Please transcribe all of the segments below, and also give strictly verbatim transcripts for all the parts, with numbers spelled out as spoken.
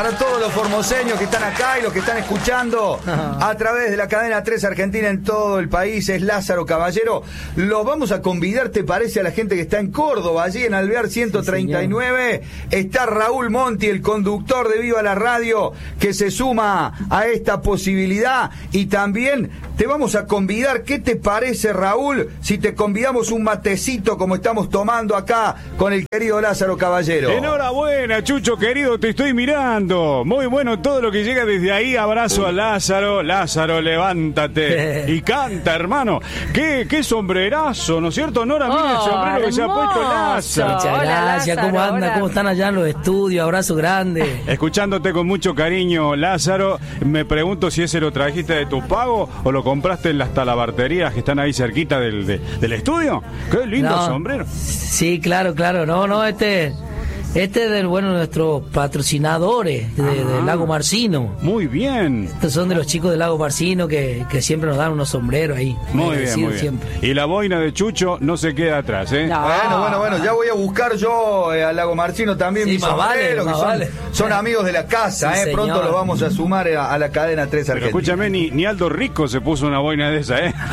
Para todos los formoseños que están acá y los que están escuchando a través de la cadena tres Argentina en todo el país, es Lázaro Caballero. Los vamos a convidar, ¿te parece? A la gente que está en Córdoba, allí en Alvear ciento treinta y nueve. Sí, está Raúl Monti, el conductor de Viva la Radio, que se suma a esta posibilidad. Y también te vamos a convidar, ¿qué te parece, Raúl, si te convidamos un matecito como estamos tomando acá con el querido Lázaro Caballero? Enhorabuena, Chucho querido, te estoy mirando. Muy bueno todo lo que llega desde ahí. Abrazo a Lázaro. Lázaro, levántate y canta, hermano. Qué, qué sombrerazo, ¿no es cierto, Nora? Mira oh, el sombrero hermoso. Que se ha puesto Lázaro. Muchas Hola, gracias. Lázaro, ¿Cómo anda? hola. ¿Cómo están allá en los estudios? Abrazo grande. Escuchándote con mucho cariño, Lázaro. Me pregunto si ese lo trajiste de tu pago o lo compraste en las talabarterías que están ahí cerquita del, de, del estudio. Qué lindo no, sombrero. Sí, claro, claro. No, no, este... Este es del bueno de nuestros patrocinadores de, del Lago Marcino. Muy bien. Estos son de los chicos del Lago Marcino que, que siempre nos dan unos sombreros ahí. Muy bien, muy bien. Siempre. Y la boina de Chucho no se queda atrás, ¿eh? No. Bueno, bueno, bueno, ya voy a buscar yo eh, al Lago Marcino también sí, mis sombreros, vale, que son, vale. son amigos de la casa, sí, ¿eh? Pronto los vamos a sumar a, a la cadena tres Argentina. Pero escúchame, ni, ni Aldo Rico se puso una boina de esa, ¿eh?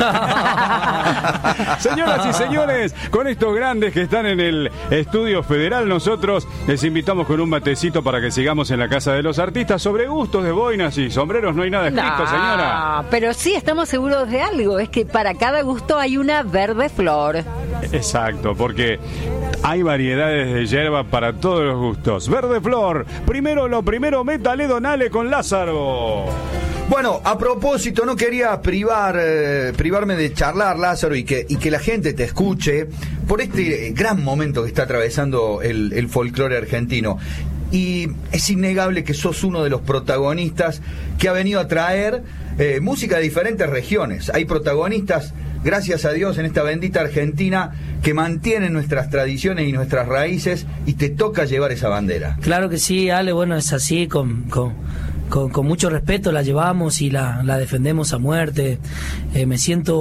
Señoras y señores, con estos grandes que están en el Estudio Federal, nosotros les invitamos con un matecito para que sigamos en la Casa de los Artistas. Sobre gustos de boinas y sombreros no hay nada escrito, no, señora. Pero sí estamos seguros de algo, es que para cada gusto hay una verde flor. Exacto, porque hay variedades de hierba para todos los gustos. Verde flor, primero lo primero, métale donale con Lázaro. Bueno, a propósito, no quería privar eh, privarme de charlar, Lázaro, y que, y que la gente te escuche por este gran momento que está atravesando el, el folclore argentino. Y es innegable que sos uno de los protagonistas que ha venido a traer eh, música de diferentes regiones. Hay protagonistas, gracias a Dios, en esta bendita Argentina que mantienen nuestras tradiciones y nuestras raíces, y te toca llevar esa bandera. Claro que sí, Ale, bueno, es así, con... con... Con, con mucho respeto la llevamos y la, la defendemos a muerte. Eh, me siento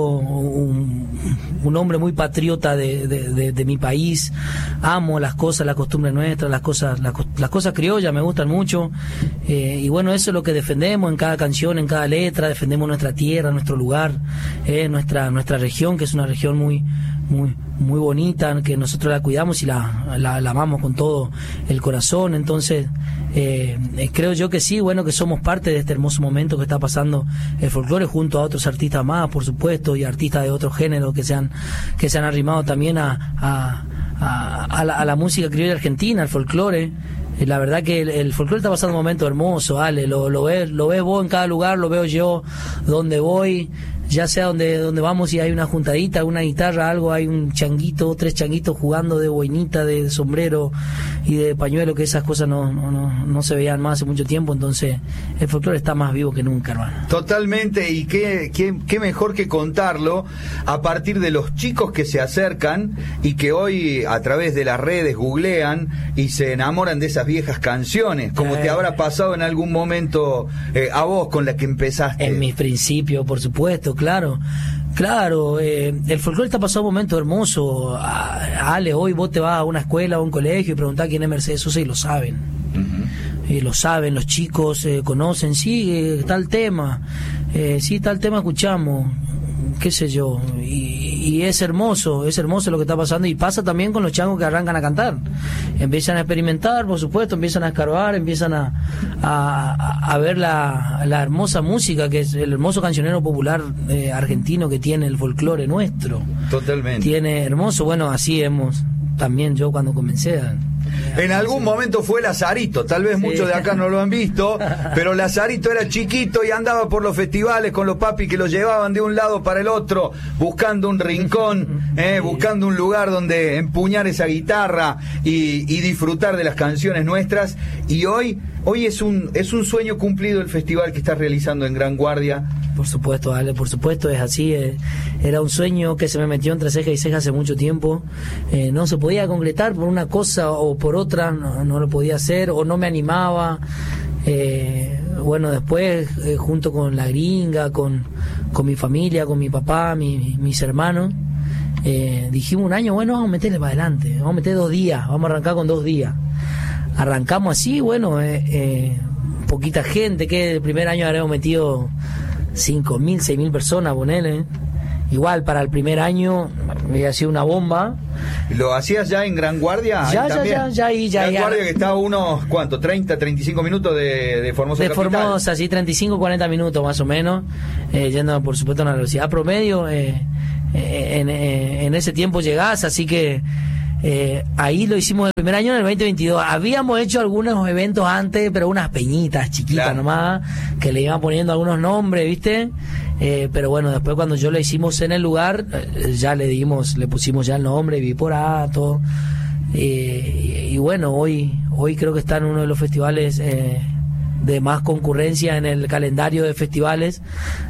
un, un hombre muy patriota de, de, de, de mi país. Amo las cosas, las costumbres nuestras, las cosas, las, las cosas criollas me gustan mucho. Eh, y bueno, eso es lo que defendemos en cada canción, en cada letra. Defendemos nuestra tierra, nuestro lugar, eh, nuestra nuestra región, que es una región muy muy muy bonita, que nosotros la cuidamos y la, la, la amamos con todo el corazón. Entonces eh, creo yo que sí, bueno, que somos parte de este hermoso momento que está pasando el folclore, junto a otros artistas más, por supuesto, y artistas de otros géneros que se han que se han arrimado también a a, a, a, la, a la música criolla argentina, al folclore. La verdad que el, el folclore está pasando un momento hermoso, Ale, lo, lo ves lo ves vos en cada lugar, lo veo yo donde voy, ya sea donde donde vamos y hay una juntadita, una guitarra, algo, hay un changuito, tres changuitos jugando de boinita, de, de sombrero y de pañuelo, que esas cosas no, no, no, no se veían más hace mucho tiempo. Entonces el folclore está más vivo que nunca, hermano. Totalmente, y qué, qué, qué mejor que contarlo a partir de los chicos que se acercan y que hoy a través de las redes googlean y se enamoran de esas viejas canciones, como eh, te habrá pasado en algún momento eh, a vos con la que empezaste. En mis principios, por supuesto, claro. Claro, eh, el folclore está pasando un momento hermoso. A, Ale, hoy vos te vas a una escuela o a un colegio y preguntás quién es Mercedes Sosa y lo saben. Uh-huh. Eh, lo saben, los chicos eh, conocen, sí, eh, tal tema, eh, sí, tal tema escuchamos, qué sé yo, y, y es hermoso, es hermoso lo que está pasando, y pasa también con los changos que arrancan a cantar, empiezan a experimentar, por supuesto, empiezan a escarbar, empiezan a, a, a ver la, la hermosa música, que es el hermoso cancionero popular eh, argentino que tiene el folclore nuestro. Totalmente. Tiene hermoso, bueno, así hemos, también yo cuando comencé a, En algún momento fue Lazarito, tal vez sí. Muchos de acá no lo han visto, pero Lazarito era chiquito y andaba por los festivales con los papis que lo llevaban de un lado para el otro, buscando un rincón, eh, buscando un lugar donde empuñar esa guitarra y, y disfrutar de las canciones nuestras. Y hoy, hoy es un, es un sueño cumplido el festival que estás realizando en Gran Guardia. Por supuesto, Ale, por supuesto, es así. Eh, era un sueño que se me metió entre ceja y ceja hace mucho tiempo. Eh, no se podía concretar por una cosa o por otra, no, no lo podía hacer o no me animaba. Eh, bueno, después, eh, junto con la gringa, con, con mi familia, con mi papá, mi, mis hermanos, eh, dijimos un año, bueno, vamos a meterle para adelante, vamos a meter dos días, vamos a arrancar con dos días. Arrancamos así, bueno, eh, eh, poquita gente, que el primer año habremos metido cinco mil, seis mil personas, ponele. Igual para el primer año había sido una bomba. ¿Lo hacías ya en Gran Guardia? Ya, ya, ya, ya, ahí, ya. Gran ya. Guardia, que está a unos, ¿cuánto? treinta, treinta y cinco minutos de, de Formosa De capital. Formosa, sí, treinta y cinco, cuarenta minutos más o menos, eh, yendo por supuesto a una velocidad promedio. Eh, eh, en, eh, en ese tiempo llegás, así que eh, ahí lo hicimos el primer año en el veinte veintidós. Habíamos hecho algunos eventos antes, pero unas peñitas chiquitas, claro, nomás, que le iban poniendo algunos nombres, ¿viste? Eh, pero bueno, después cuando yo lo hicimos en el lugar, eh, ya le dimos, le pusimos ya el nombre, Biporato. Eh, y, y bueno, hoy hoy creo que está en uno de los festivales eh, de más concurrencia en el calendario de festivales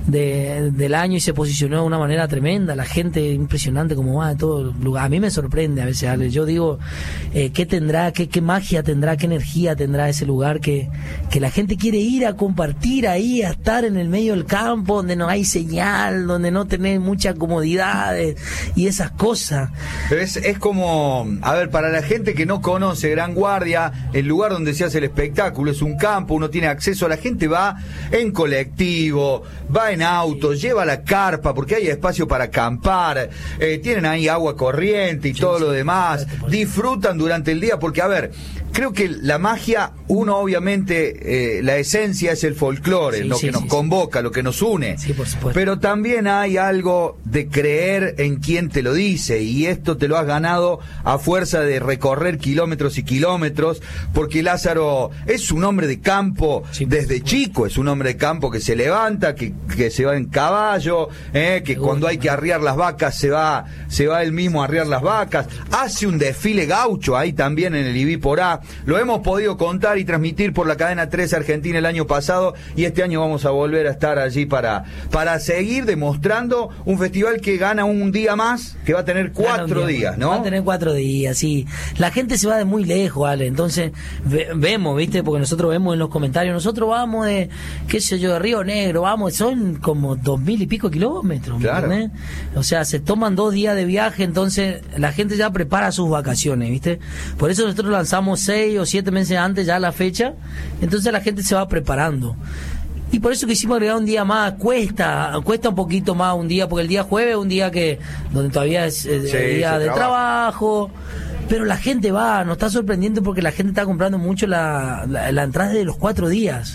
de, del año, y se posicionó de una manera tremenda. La gente, impresionante como va de todo lugar. A mí me sorprende a veces, Ale. Yo digo, eh, ¿qué tendrá, qué, qué magia tendrá, qué energía tendrá ese lugar que, que la gente quiere ir a compartir ahí, a estar en el medio del campo, donde no hay señal, donde no tenés muchas comodidades y esas cosas? Pero es, es como, a ver, para la gente que no conoce Gran Guardia, el lugar donde se hace el espectáculo es un campo, uno tiene acceso, la gente va en colectivo, va en auto, lleva la carpa porque hay espacio para acampar, eh, tienen ahí agua corriente y sí, todo sí, lo demás, disfrutan durante el día, porque a ver, creo que la magia, uno obviamente, eh, la esencia es el folclore, sí, lo sí, que nos sí, convoca, sí, lo que nos une, sí, por supuesto, pero también hay algo de creer en quien te lo dice, y esto te lo has ganado a fuerza de recorrer kilómetros y kilómetros, porque Lázaro es un hombre de campo, sí, desde chico, es un hombre de campo que se levanta, que, que se va en caballo, eh, que cuando hay que arriar las vacas se va, se va él mismo a arriar las vacas, hace un desfile gaucho ahí también en el Ibí Porá. Lo hemos podido contar y transmitir por la cadena tres Argentina el año pasado, y este año vamos a volver a estar allí para, para seguir demostrando un festival que gana un día más, que va a tener cuatro días, ¿no? Va a tener cuatro días, sí. La gente se va de muy lejos, Ale, entonces ve, vemos, ¿viste? Porque nosotros vemos en los comentarios, nosotros vamos de, qué sé yo, de Río Negro, vamos, son como dos mil y pico kilómetros, claro, ¿entendés? O sea, se toman dos días de viaje, entonces la gente ya prepara sus vacaciones, ¿viste? Por eso nosotros lanzamos seis o siete meses antes ya la fecha, entonces la gente se va preparando. Y por eso quisimos agregar un día más. Cuesta, cuesta un poquito más un día, porque el día jueves es un día que donde todavía es eh, sí, día de trabajo. Pero la gente va, nos está sorprendiendo porque la gente está comprando mucho la, la, la entrada de los cuatro días.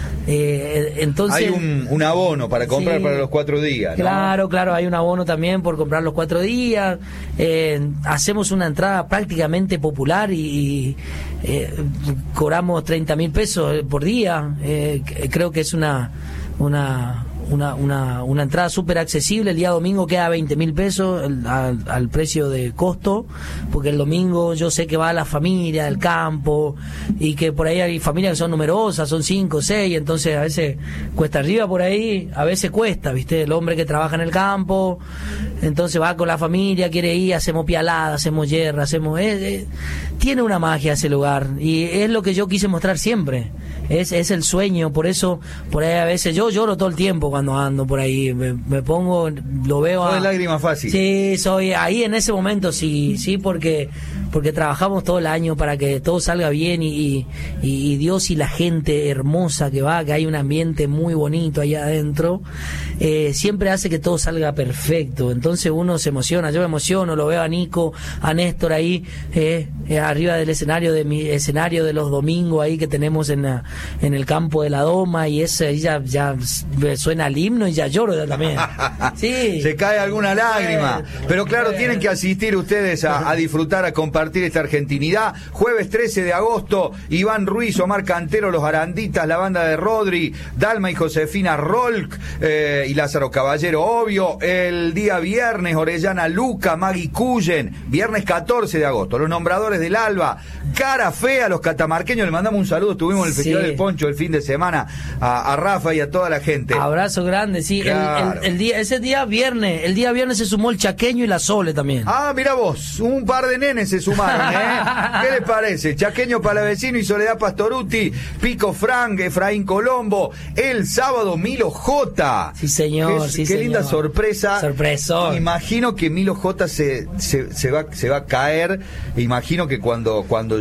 Eh, entonces hay un, un abono para comprar, sí, para los cuatro días, ¿no? Claro, claro, hay un abono también por comprar los cuatro días. Eh, hacemos una entrada prácticamente popular y, y eh, cobramos treinta mil pesos por día. Eh, creo que es una una Una, una, una entrada súper accesible. El día domingo queda veinte mil pesos el, al, al precio de costo, porque el domingo yo sé que va la familia del campo y que por ahí hay familias que son numerosas, son cinco, seis, entonces a veces cuesta arriba por ahí, a veces cuesta, ¿viste? El hombre que trabaja en el campo, entonces va con la familia, quiere ir, hacemos pialada, hacemos yerra, hacemos... Eh, eh, tiene una magia ese lugar y es lo que yo quise mostrar siempre. Es, es el sueño, por eso por ahí a veces yo lloro todo el tiempo cuando ando por ahí, me, me pongo, lo veo a... ¿No es lágrima fácil? Sí, soy ahí en ese momento, sí, sí, porque porque trabajamos todo el año para que todo salga bien y, y, y Dios y la gente hermosa que va, que hay un ambiente muy bonito allá adentro, eh, siempre hace que todo salga perfecto, entonces uno se emociona, yo me emociono, lo veo a Nico, a Néstor ahí, eh, eh, arriba del escenario, de mi escenario de los domingos ahí que tenemos en la, en el campo de la Doma, y ese ya, ya suena el himno y ya lloro yo también. Sí. Se cae alguna lágrima. Pero claro, tienen que asistir ustedes a, a disfrutar, a compartir esta argentinidad. Jueves trece de agosto, Iván Ruiz, Omar Cantero, Los Aranditas, la banda de Rodri, Dalma y Josefina Rolk, eh, y Lázaro Caballero, obvio. El día viernes, Orellana Luca, Maggie Cullen. Viernes catorce de agosto, Los Nombradores del Alba, Cara Fea, los catamarqueños. Le mandamos un saludo, estuvimos en el Festival sí. del Poncho el fin de semana, a, a Rafa y a toda la gente. Abrazo grande, sí. Claro. El, el, el día, ese día viernes, el día viernes se sumó el Chaqueño y la Sole también. Ah, mira vos, un par de nenes se sumaron, ¿eh? ¿Qué les parece? Chaqueño Palavecino y Soledad Pastoruti, Pico Frank, Efraín Colombo, el sábado Milo J. Sí, señor, qué, sí, qué señor. linda sorpresa. Sorpresón. Imagino que Milo J se, se, se, va, se va a caer. Imagino que cuando, cuando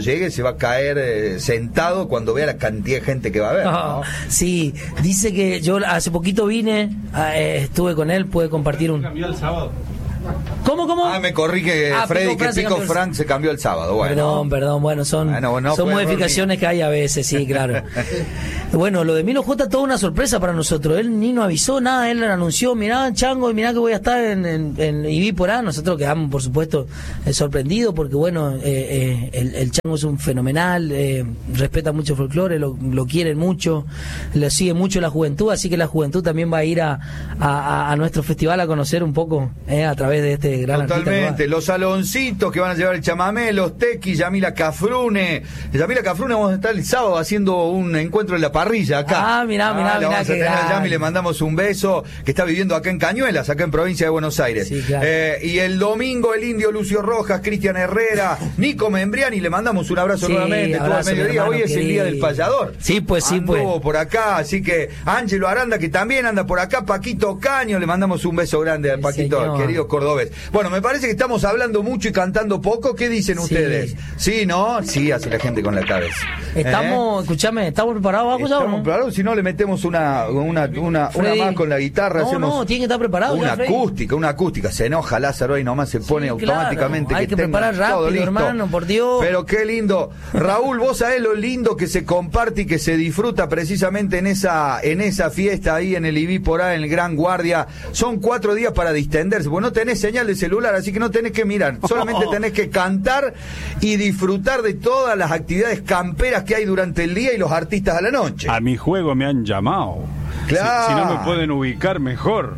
llegue se va a caer eh, sentado cuando vea la cantidad de gente que va a ver, ¿no? Oh, sí, dice que yo hace poquito vine, eh, estuve con él, pude compartir un... Cambió el sábado. ¿Cómo, cómo? Ah, me corrí que Ah, Freddy, Pico que Frank se Pico cambió el- Frank se cambió el sábado. Bueno. Perdón, perdón, bueno, son, Bueno, no son fue modificaciones que hay a veces, sí, claro. Bueno, lo de Milo J, toda una sorpresa para nosotros. Él ni nos avisó nada, él anunció, mirá, Chango, y mirá que voy a estar en, en, en I B I por A. Nosotros quedamos, por supuesto, eh, sorprendidos porque, bueno, eh, eh, el, el Chango es un fenomenal, eh, respeta mucho el folclore, lo, lo quieren mucho, lo sigue mucho la juventud, así que la juventud también va a ir a, a, a nuestro festival a conocer un poco eh, a través de este gran artista que va. Totalmente, los saloncitos que van a llevar el chamamé, los tequis, Yamila Cafrune. Yamila Cafrune vamos a estar el sábado haciendo un encuentro en la parrilla acá. Ah, mirá, mirá, la mirá, vamos a qué tener a grande. Yami, le mandamos un beso, que está viviendo acá en Cañuelas, acá en provincia de Buenos Aires. Sí, claro. Eh, y el domingo el indio Lucio Rojas, Cristian Herrera, Nico Membriani, le mandamos un abrazo Sí, nuevamente todo el abrazo, mi mediodía. hermano Hoy es el querido. día del payador. Sí, pues, sí, Anduvo pues. por acá, así que Ángelo Aranda, que también anda por acá, Paquito Caño, le mandamos un beso grande al Sí, Paquito, señor. querido cordobés. Bueno, me parece que estamos hablando mucho y cantando poco. ¿Qué dicen Sí. ustedes? Sí, ¿no? Sí, hace la gente con la cabeza. Estamos, ¿Eh? escúchame, ¿estamos preparados? ¿Vamos ya o Estamos no? preparados, si no le metemos una una, una, una Freddy. más con la guitarra. No, hacemos no, tiene que estar preparado una ya, Freddy. acústica, una acústica. Se enoja Lázaro y nomás se pone Sí, automáticamente. claro. Hay que tenga preparar todo rápido, listo. hermano, por Dios. Pero qué lindo. Raúl, vos sabés lo lindo que se comparte y que se disfruta precisamente en esa en esa fiesta ahí en el I B I por A, en el Gran Guardia. Son cuatro días para distenderse, porque no tenés señal de celular, así que no tenés que mirar. Solamente tenés que cantar y disfrutar de todas las actividades camperas que hay durante el día y los artistas a la noche. A mi juego me han llamado. Claro. Si, si no me pueden ubicar mejor.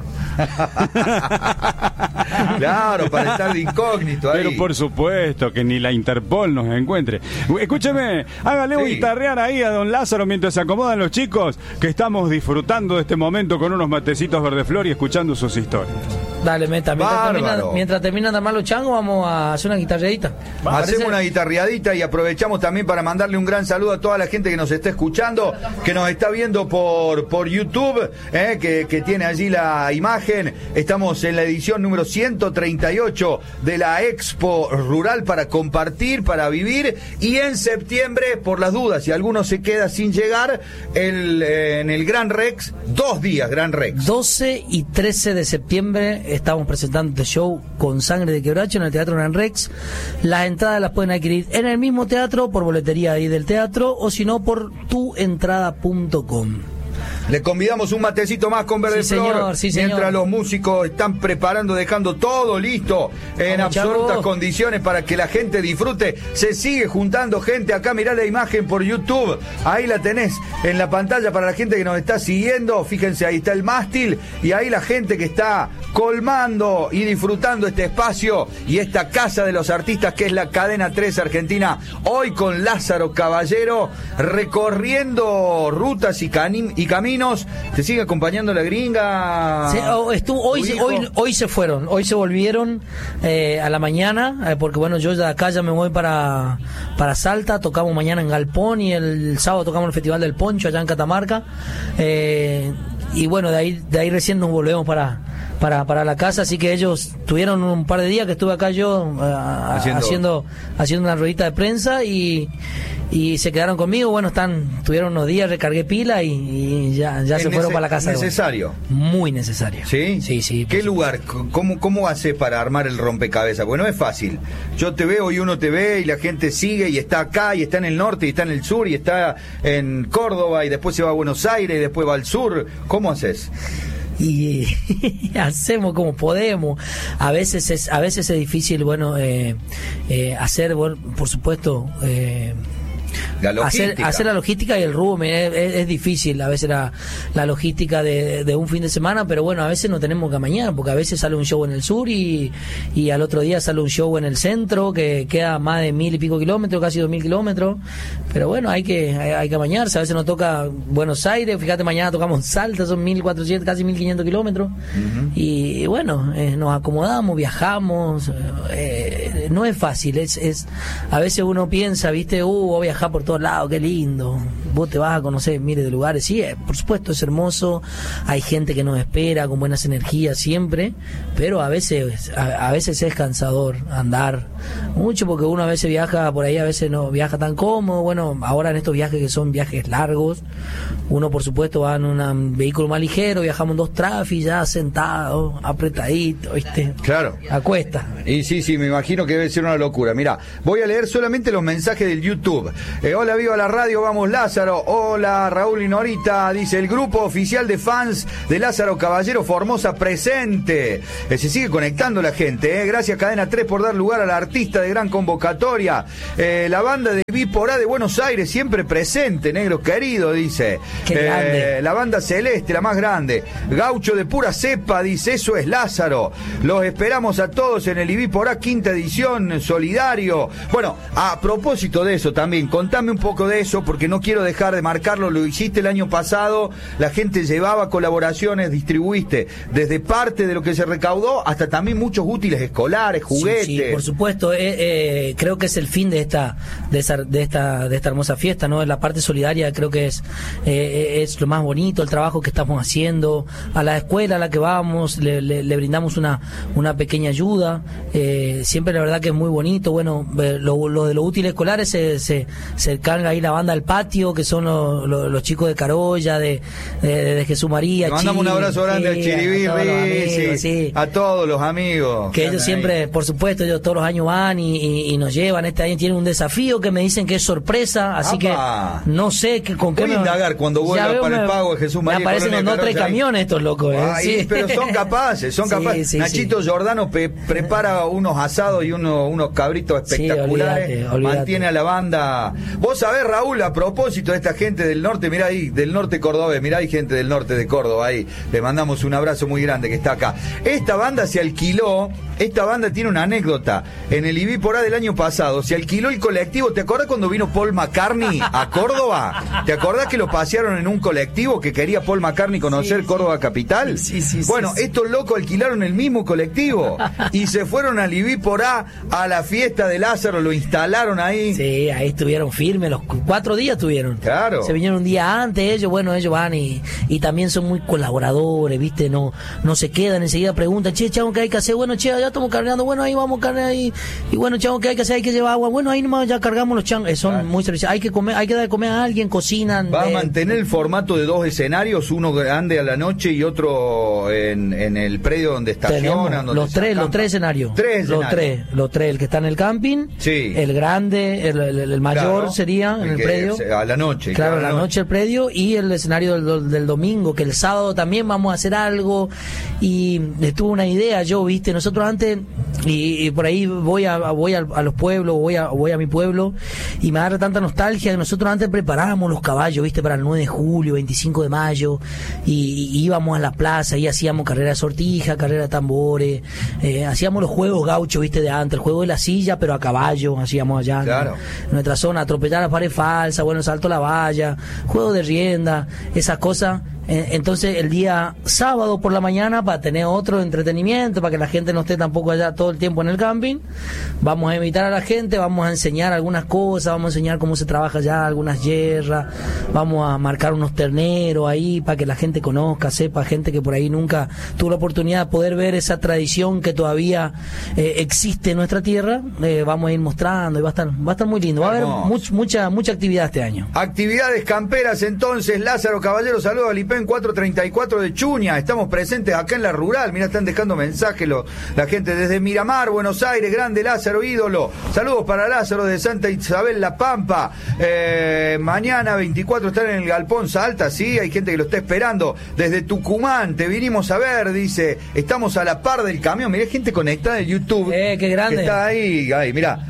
Claro, para estar de incógnito ahí. Pero por supuesto que ni la Interpol nos encuentre. Escúcheme, hágale un Sí. guitarrear ahí a don Lázaro mientras se acomodan los chicos, que estamos disfrutando de este momento con unos matecitos verdeflor y escuchando sus historias. Dale, meta. Mientras Bárbaro. termina, mientras terminan de armar los changos, vamos a hacer una guitarreadita. Hacemos una guitarreadita y aprovechamos también para mandarle un gran saludo a toda la gente que nos está escuchando, que nos está viendo por, por YouTube, eh, que, que tiene allí la imagen. Estamos en la edición número ciento treinta y ocho de la Expo Rural para compartir, para vivir. Y en septiembre, por las dudas, si alguno se queda sin llegar, el, eh, en el Gran Rex, dos días Gran Rex. doce y trece de septiembre estamos presentando este show con Sangre de Quebracho en el Teatro Gran Rex. Las entradas las pueden adquirir en el mismo teatro, por boletería ahí del teatro, o si no por tu entrada punto com. Le convidamos un matecito más con Verde Sí, Flor, señor, sí, señor. mientras los músicos están preparando, dejando todo listo en Vamos, absolutas chavos. condiciones para que la gente disfrute. Se sigue juntando gente acá, mirá la imagen por YouTube, ahí la tenés en la pantalla para la gente que nos está siguiendo. Fíjense, ahí está el mástil y ahí la gente que está colmando y disfrutando este espacio y esta casa de los artistas que es la Cadena tres Argentina. Hoy con Lázaro Caballero recorriendo rutas y, cani- y caminos. ¿Te sigue acompañando la gringa? Sí, oh, estuvo, hoy, ¿Tu se- hijo? hoy, hoy se fueron, hoy se volvieron eh, a la mañana, eh, porque bueno, yo de acá ya me voy para, para Salta, tocamos mañana en Galpón y el sábado tocamos el Festival del Poncho allá en Catamarca. Eh, y bueno, de ahí, de ahí recién nos volvemos para, para, para la casa, así que ellos tuvieron un par de días que estuve acá yo eh, Haciendo- haciendo, haciendo una ruedita de prensa y, y se quedaron conmigo. Bueno, están, tuvieron unos días, recargué pila y, y ya, ya Es se fueron nece- para la casa. de vuelta. Necesario. Muy necesario. ¿Sí? Sí, sí. ¿Qué por lugar? ¿Cómo, cómo haces para armar el rompecabezas? Porque no es fácil. Yo te veo y uno te ve y la gente sigue y está acá y está en el norte y está en el sur y está en Córdoba y después se va a Buenos Aires y después va al sur. ¿Cómo haces? y hacemos como podemos. A veces es, a veces es difícil, bueno, eh, eh, hacer, bueno, por supuesto, eh, La logística. Hacer, hacer la logística y el room es, es, es difícil a veces la, la logística de, de un fin de semana, pero bueno, a veces no tenemos que amañar, porque a veces sale un show en el sur y, y al otro día sale un show en el centro que queda más de mil y pico kilómetros, casi dos mil kilómetros, pero bueno, hay que hay, hay que amañarse. A veces nos toca Buenos Aires, fíjate, mañana tocamos Salta, son mil cuatrocientos, casi mil quinientos kilómetros. Uh-huh. y, y bueno, eh, nos acomodamos, viajamos, eh, no es fácil, es, es a veces uno piensa, viste, uh, voy a viajar por todos lados, qué lindo. vos te vas a conocer miles de lugares. Sí, eh, por supuesto es hermoso, hay gente que nos espera con buenas energías siempre, pero a veces a, a veces es cansador andar mucho, porque uno a veces viaja por ahí, a veces no viaja tan cómodo. Bueno, ahora en estos viajes que son viajes largos, uno por supuesto va en un vehículo más ligero, viajamos en dos trafis, ya sentado, apretadito, ¿viste? Claro. A cuesta. Y sí, sí, me imagino que debe ser una locura. Mira, voy a leer solamente los mensajes del YouTube. Eh, hola, viva la radio, vamos Lázaro. Hola, Raúl y Norita. Dice, el grupo oficial de fans de Lázaro Caballero Formosa presente. Eh, se sigue conectando la gente. Eh. Gracias, Cadena tres, por dar lugar a la artista de gran convocatoria. Eh, la banda de Biporá de Buenos Aires, siempre presente, negro querido, dice. Qué eh, grande. La banda celeste, la más grande. Gaucho de pura cepa, dice, eso es Lázaro. Los esperamos a todos en el Ibiporá quinta edición, solidario. Bueno, a propósito de eso también, contame un poco de eso, porque no quiero dejar de marcarlo. Lo hiciste el año pasado, la gente llevaba colaboraciones, distribuiste desde parte de lo que se recaudó hasta también muchos útiles escolares, juguetes. Sí, sí, por supuesto. Eh, eh, creo que es el fin de esta de esta, de esta de esta hermosa fiesta, ¿no? La parte solidaria creo que es eh, es lo más bonito, el trabajo que estamos haciendo. A la escuela a la que vamos le, le, le brindamos una una pequeña ayuda. Eh, siempre la verdad que es muy bonito. Bueno, eh, lo, lo de los útiles escolares se, se, se carga ahí la banda del patio, que son los, los, los chicos de Carolla, de, de, de Jesús María. Le mandamos Chile, un abrazo grande sí, al Chiribirri, a todos los amigos, sí, sí. a todos los amigos. Que ellos siempre, ahí. Por supuesto, ellos todos los años van y, y, y nos llevan. Este año tienen un desafío que me dicen que es sorpresa, así ¡Apa! Que no sé que, con qué voy a indagar cuando vuelva veo, para me, el pago de Jesús María. Me aparecen con dos tres camiones estos locos. ¿eh? Ay, sí. Pero son capaces, son sí, capaces. Sí, Nachito sí. Giordano pe- prepara unos asados y uno, unos cabritos espectaculares. Sí, olvídate, olvídate. Mantiene a la banda. Vos sabés, Raúl, a propósito de esta gente del norte, mirá ahí, del norte cordobés, mirá hay gente del norte de Córdoba ahí. Le mandamos un abrazo muy grande que está acá. Esta banda se alquiló, esta banda tiene una anécdota. En el Ibiporá del año pasado se alquiló el colectivo. ¿Te acordás cuando vino Paul McCartney a Córdoba? ¿Te acordás que lo pasearon en un colectivo que quería Paul McCartney conocer sí, Córdoba capital? Sí, sí, bueno, sí, sí. Estos locos alquilaron el mismo colectivo y se fueron al Ibiporá a la fiesta de Lázaro, lo instalaron ahí. Sí, ahí estuvieron firmes, los cuatro días estuvieron. Claro. Se vinieron un día antes, ellos, bueno, ellos van y, y también son muy colaboradores, ¿viste? No no se quedan, enseguida preguntan, che, chavo, ¿qué hay que hacer? Bueno, che, ya estamos cargando, bueno, ahí vamos a cargar ahí. Y bueno, chavo, ¿qué hay que hacer? Hay que llevar agua. Bueno, ahí nomás ya cargamos los changos. Eh, son claro. Muy servicios. Hay que comer, hay que dar de comer a alguien, cocinan. Va eh, a mantener el formato de dos escenarios, uno grande a la noche y otro en, en el predio donde estacionan. Donde los tres, los tres escenarios. Tres los escenarios. tres, los tres, el que está en el camping, sí. El grande, el, el, el mayor claro, sería en el, el predio. A la noche. Claro, a la noche. noche el predio y el escenario del, del domingo, que el sábado también vamos a hacer algo. Y estuve una idea yo, viste, nosotros antes, y, y por ahí voy a voy a, a los pueblos, voy a voy a mi pueblo, y me da tanta nostalgia que nosotros antes preparábamos los caballos, viste, para el nueve de julio, veinticinco de mayo, y, y íbamos a la plaza y hacíamos carrera de sortija, carrera de tambores, eh, hacíamos los juegos gauchos, viste, de antes, el juego de la silla, pero a caballo, hacíamos allá, claro. ¿no? En nuestra zona, atropellar la pared falsa, bueno, salto a la valla, juego de rienda, esas cosas. Entonces el día sábado por la mañana, para tener otro entretenimiento, para que la gente no esté tampoco allá todo el tiempo en el camping, vamos a invitar a la gente, vamos a enseñar algunas cosas, vamos a enseñar cómo se trabaja allá, algunas yerras, vamos a marcar unos terneros ahí para que la gente conozca, sepa, gente que por ahí nunca tuvo la oportunidad de poder ver esa tradición que todavía eh, existe en nuestra tierra. Eh, vamos a ir mostrando y va a estar va a estar muy lindo, va a haber much, mucha mucha actividad este año. Actividades camperas entonces. Lázaro Caballero, saludos al I P E N cuatrocientos treinta y cuatro de Chuña, estamos presentes acá en la rural, mira, están dejando mensajes lo, la gente desde Miramar, Buenos Aires, grande Lázaro, ídolo, saludos para Lázaro de Santa Isabel La Pampa. Eh, mañana veinticuatro están en el Galpón Salta, sí, hay gente que lo está esperando, desde Tucumán, te vinimos a ver, dice, estamos a la par del camión, mirá, gente conectada en YouTube, eh, qué grande, que está ahí, ahí, mirá.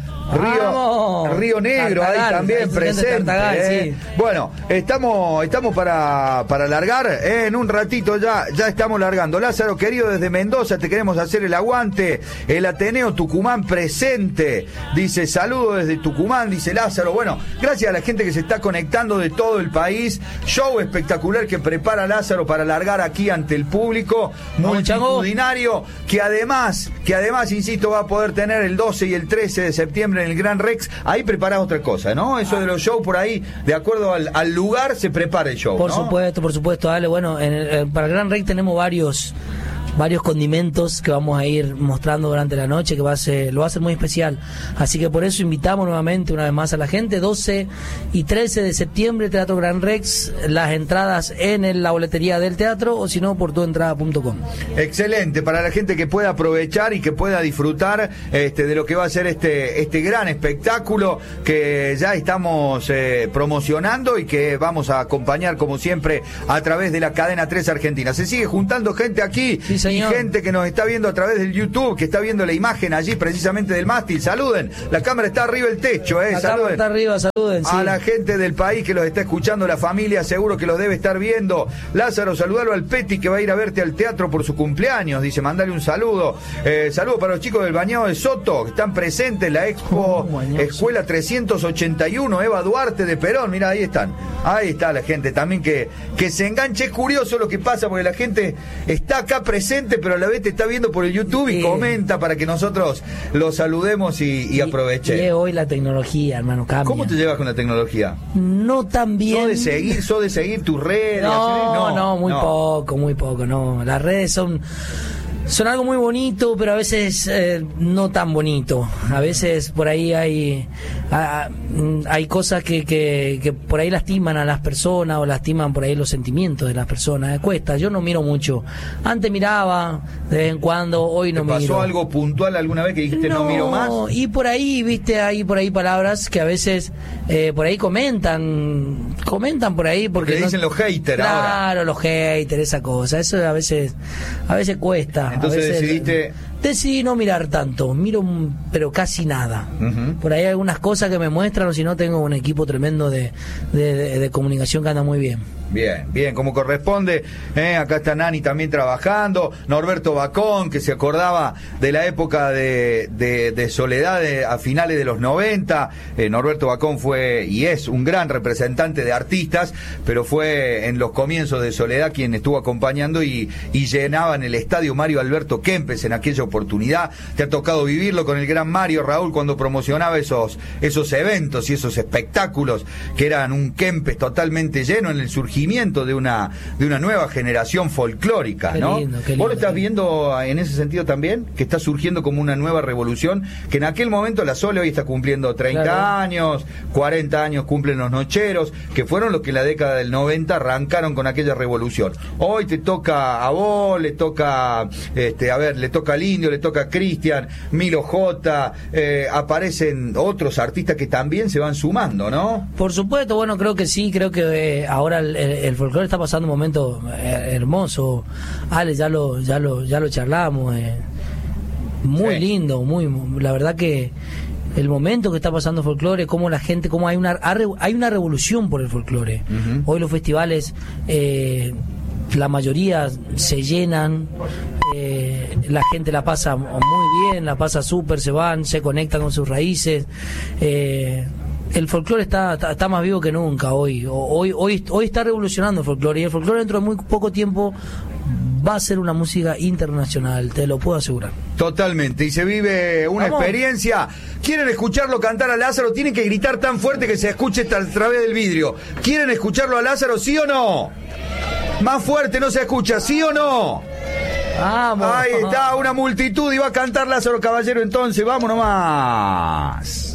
Río, Río Negro Tartagal, ahí también presente. Tartagal, eh. sí. Bueno, estamos estamos para, para largar. Eh. En un ratito ya, ya estamos largando. Lázaro, querido, desde Mendoza te queremos hacer el aguante. El Ateneo Tucumán presente. Dice, saludo desde Tucumán, dice Lázaro. Bueno, gracias a la gente que se está conectando de todo el país. Show espectacular que prepara Lázaro para largar aquí ante el público. Multitudinario. Que además, que además, insisto, va a poder tener el doce y el trece de septiembre septiembre en el Gran Rex. Ahí preparás otra cosa, ¿no? Eso de los shows por ahí, de acuerdo al, al lugar, se prepara el show, Por ¿no? supuesto, por supuesto, Ale. Bueno, en el, en, para el Gran Rex tenemos varios varios condimentos que vamos a ir mostrando durante la noche, que va a ser, lo va a hacer muy especial. Así que por eso invitamos nuevamente una vez más a la gente, doce y trece de septiembre, Teatro Gran Rex, las entradas en el, la boletería del teatro, o si no, por tuentrada punto com. Excelente, para la gente que pueda aprovechar y que pueda disfrutar este, de lo que va a ser este, este gran espectáculo que ya estamos eh, promocionando y que vamos a acompañar como siempre a través de la cadena tres Argentina. Se sigue juntando gente aquí. Sí, y gente que nos está viendo a través del YouTube, que está viendo la imagen allí precisamente del mástil. Saluden, la cámara está arriba del techo, eh. La saluden. cámara está arriba, saluden. A sí. la gente del país que los está escuchando, la familia seguro que los debe estar viendo. Lázaro, saludalo al Peti que va a ir a verte al teatro por su cumpleaños, dice, mandale un saludo. Eh, saludo para los chicos del Bañado de Soto, que están presentes en la Expo Oh, Escuela trescientos ochenta y uno, Eva Duarte de Perón, mira, ahí están. Ahí está la gente también que, que se enganche. Es curioso lo que pasa porque la gente está acá presente, pero a la vez te está viendo por el YouTube y sí. comenta para que nosotros los saludemos y, y aprovechen. Y hoy la tecnología, hermano, cambia. ¿Cómo te llevas con la tecnología? No tan bien. ¿Sos de seguir, sos de seguir tus redes? No, no, no, muy no. poco, muy poco, no. Las redes son... Son algo muy bonito, pero a veces eh, no tan bonito. A veces por ahí hay a, hay cosas que, que, que por ahí lastiman a las personas o lastiman por ahí los sentimientos de las personas. Cuesta, yo no miro mucho. Antes miraba de vez en cuando, hoy no ¿Te pasó miro. algo puntual alguna vez que dijiste no, no miro más? Y por ahí, viste, hay por ahí palabras que a veces eh, por ahí comentan, comentan por ahí porque... Porque no, dicen los haters claro, ahora. Claro, los haters, esa cosa. Eso a veces, a veces cuesta. Entonces a veces, decidiste... Decidí no mirar tanto, miro pero casi nada. Uh-huh. Por ahí hay algunas cosas que me muestran, o si no tengo un equipo tremendo de, de, de, de comunicación que anda muy bien. Bien, bien, como corresponde. Eh, acá está Nani también trabajando. Norberto Bacón, que se acordaba de la época de, de, de Soledad de, a finales de los noventa. Eh, Norberto Bacón fue y es un gran representante de artistas, pero fue en los comienzos de Soledad quien estuvo acompañando y, y llenaba en el estadio Mario Alberto Kempes en aquella oportunidad. Te ha tocado vivirlo con el gran Mario Raúl cuando promocionaba esos, esos eventos y esos espectáculos que eran un Kempes totalmente lleno en el surgimiento de una de una nueva generación folclórica, qué ¿no? Lindo, qué lindo, ¿Vos lo estás qué viendo en ese sentido también? Que está surgiendo como una nueva revolución, que en aquel momento la Sole hoy está cumpliendo treinta claro. años, cuarenta años cumplen los Nocheros, que fueron los que en la década del noventa arrancaron con aquella revolución. Hoy te toca a vos, le toca, este, a ver, le toca al Indio, le toca a Cristian, Milo J, eh, aparecen otros artistas que también se van sumando, ¿no? Por supuesto, bueno, creo que sí, creo que eh, ahora el, el, el folclore está pasando un momento eh, hermoso. Ale, ya lo, ya lo, ya lo charlamos, eh, muy sí. lindo, muy, la verdad que el momento que está pasando el folclore, cómo la gente, cómo hay una, hay una revolución por el folclore. Uh-huh. Hoy los festivales, eh, la mayoría se llenan, eh, la gente la pasa muy bien, la pasa súper, se van, se conectan con sus raíces. Eh, el folclore está, está, está más vivo que nunca hoy. Hoy, hoy. Hoy está revolucionando el folclore, y el folclore dentro de muy poco tiempo va a ser una música internacional, te lo puedo asegurar. Totalmente, y se vive una Vamos. experiencia. ¿Quieren escucharlo cantar a Lázaro? Tienen que gritar tan fuerte que se escuche a través del vidrio. ¿Quieren escucharlo a Lázaro, sí o no? Más fuerte no se escucha, ¿sí o no? Vamos. Ahí está, una multitud y va a cantar Lázaro Caballero entonces, vamos nomás.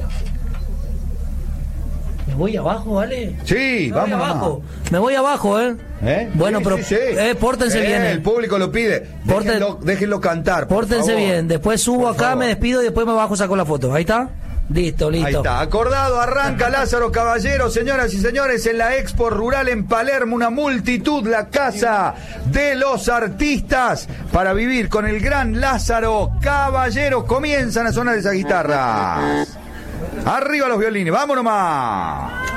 ¿Me voy abajo, vale? Sí, Me vamos voy nomás. abajo. Me voy abajo, ¿eh? ¿Eh? Bueno, Sí, pero sí, sí. Eh, pórtense Eh, bien. Eh. El público lo pide. Porten- Déjenlo, déjenlo cantar. por Pórtense favor. bien. Después subo Por acá, favor. me despido y después me bajo, saco la foto. Ahí está. Listo, listo. Ahí está, acordado, arranca Lázaro Caballero, señoras y señores, en la Expo Rural en Palermo, una multitud, la casa de los artistas, para vivir con el gran Lázaro Caballero. Comienzan a sonar esas guitarras. Arriba los violines, vámonos más.